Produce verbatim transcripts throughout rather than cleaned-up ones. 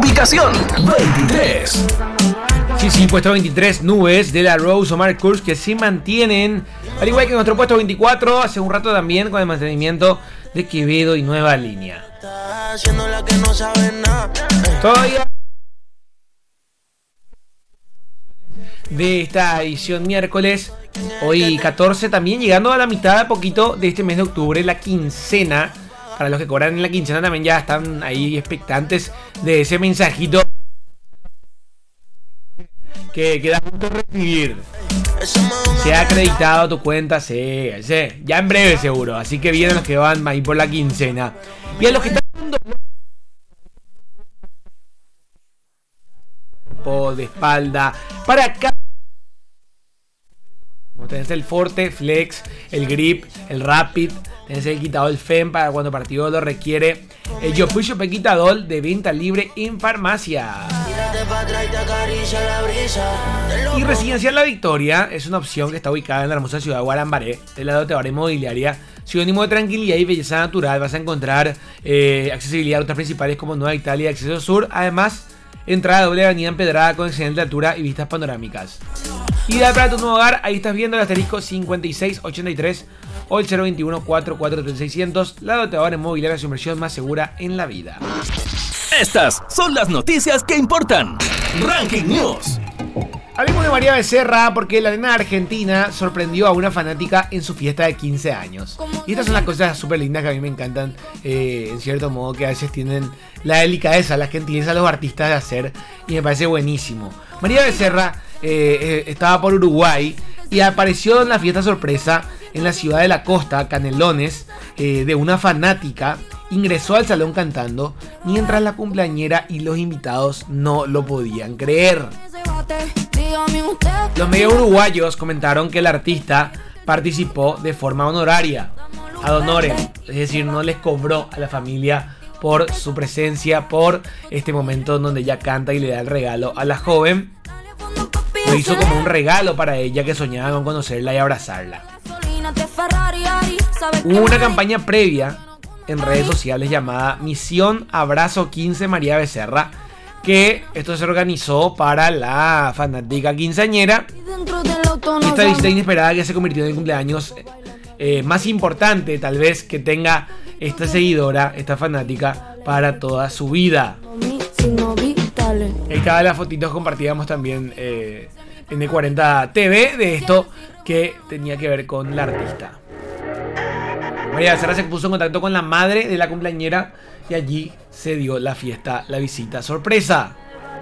Ubicación veintitrés. Sí, sí, puesto veintitrés, Nubes de la Rose Omar Kurz, que se mantienen, al igual que nuestro puesto veinticuatro, hace un rato también con el mantenimiento de Quevedo y Nueva Línea. Todavía de esta edición miércoles, hoy catorce, también llegando a la mitad de poquito de este mes de octubre, la quincena. Para los que cobran en la quincena también ya están ahí expectantes de ese mensajito que queda a punto de recibir. Se ha acreditado tu cuenta, sí, sí, ya en breve seguro. Así que vienen los que van ahí por la quincena. Y a los que están dando cuerpo, de espalda, para acá tenés el Forte, Flex, el Grip, el Rapid, tenés el Quitadol F E M para cuando partido lo requiere, el Yopuyo Quitadol de venta libre en farmacia. Y Residencial La Victoria es una opción que está ubicada en la hermosa ciudad de Guarambaré, del lado de Tebar Inmobiliaria, sinónimo de tranquilidad y belleza natural. Vas a encontrar eh, accesibilidad a rutas principales como Nueva Italia y Acceso Sur, además entrada doble avenida empedrada con excelente altura y vistas panorámicas. Ideal para tu nuevo hogar, ahí estás viendo el asterisco cincuenta y seis ochenta y tres o el cero veintiuno cuarenta y cuatro treinta y seis cientos, la doteadora inmobiliaria, su inversión más segura en la vida. Estas son las noticias que importan. Ranking News. Hablemos de María Becerra porque la nena argentina sorprendió a una fanática en su fiesta de quince años. Y estas son las cosas súper lindas que a mí me encantan, eh, en cierto modo, que a veces tienen la delicadeza, la gentileza a los artistas de hacer, y me parece buenísimo. María Becerra eh, eh, estaba por Uruguay y apareció en la fiesta sorpresa en la ciudad de la costa, Canelones, eh, de una fanática. Ingresó al salón cantando, mientras la cumpleañera y los invitados no lo podían creer. Los medios uruguayos comentaron que el artista participó de forma honoraria, ad honorem, es decir, no les cobró a la familia por su presencia, por este momento en donde ella canta y le da el regalo a la joven. Lo hizo como un regalo para ella, que soñaba con conocerla y abrazarla. Hubo una campaña previa en redes sociales llamada Misión Abrazo quince María Becerra, que esto se organizó para la fanática quinceañera. Y esta visita inesperada que se convirtió en el cumpleaños eh, más importante tal vez que tenga esta seguidora, esta fanática, para toda su vida. En cada de las fotitos compartíamos también eh, en E cuarenta T V de esto que tenía que ver con la artista. María Becerra se puso en contacto con la madre de la cumpleañera y allí se dio la fiesta, la visita sorpresa.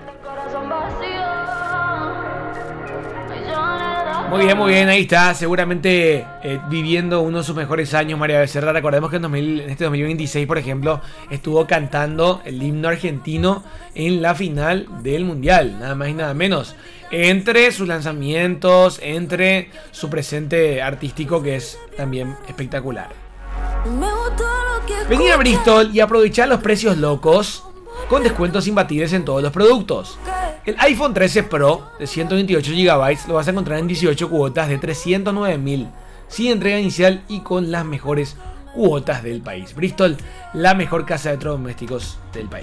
Muy bien, muy bien, ahí está, seguramente eh, viviendo uno de sus mejores años María Becerra. Recordemos que en, dos mil, en este dos mil veintiséis, por ejemplo, estuvo cantando el himno argentino en la final del Mundial, nada más y nada menos. Entre sus lanzamientos, entre su presente artístico, que es también espectacular. Venir a Bristol y aprovechar los precios locos con descuentos imbatibles en todos los productos. El iPhone trece Pro de ciento veintiocho gigabytes lo vas a encontrar en dieciocho cuotas de trescientos nueve mil, sin entrega inicial y con las mejores cuotas del país. Bristol, la mejor casa de electrodomésticos del país.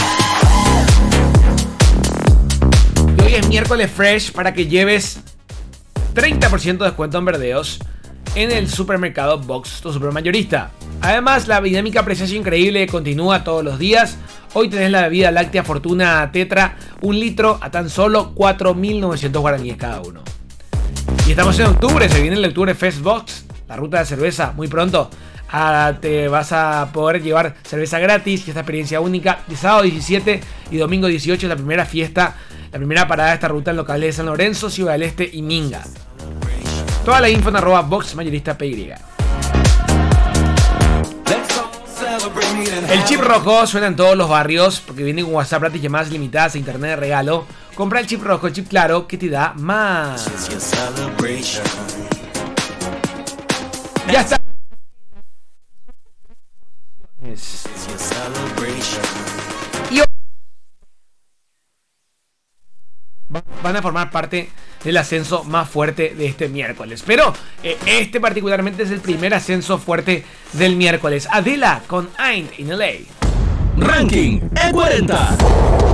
Y hoy es miércoles fresh para que lleves treinta por ciento de descuento en verdeos en el supermercado Box, tu supermayorista. Además, la dinámica precio increíble continúa todos los días. Hoy tenés la bebida láctea Fortuna Tetra, un litro a tan solo cuatro mil novecientos guaraníes cada uno. Y estamos en octubre, se viene el Octubre Fest Box, la ruta de cerveza, muy pronto. Ah, te vas a poder llevar cerveza gratis y esta experiencia única. De sábado diecisiete y domingo dieciocho es la primera fiesta, la primera parada de esta ruta en locales de San Lorenzo, Ciudad del Este y Minga. Toda la info en arroba Box Mayorista P Y. El chip rojo suena en todos los barrios porque viene con WhatsApp gratis, llamadas limitadas e internet de regalo. Compra el chip rojo, el chip claro, que te da más. Ya está. Y van a formar parte del ascenso más fuerte de este miércoles. Pero eh, este particularmente es el primer ascenso fuerte del miércoles. Adela con Ain't in L A. Ranking E cuarenta.